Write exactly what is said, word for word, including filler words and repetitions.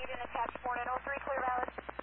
Lead in attached four nine oh three, clear valid.